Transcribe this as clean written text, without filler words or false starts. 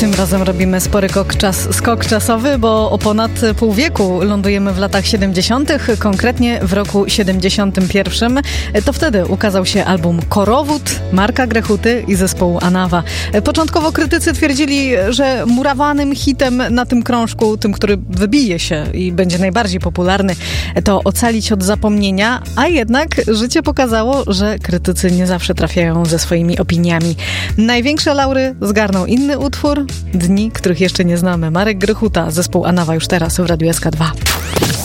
Tym razem robimy spory skok czasowy, bo o ponad pół wieku lądujemy w latach 70., konkretnie w roku 71. To wtedy ukazał się album Korowód Marka Grechuty i zespołu Anawa. Początkowo krytycy twierdzili, że murowanym hitem na tym krążku, tym, który wybije się i będzie najbardziej popularny, to Ocalić od zapomnienia, a jednak życie pokazało, że krytycy nie zawsze trafiają ze swoimi opiniami. Największe laury zgarnął inny utwór, Dni, których jeszcze nie znamy. Marek Grechuta, zespół Anawa już teraz w Radiu SK2.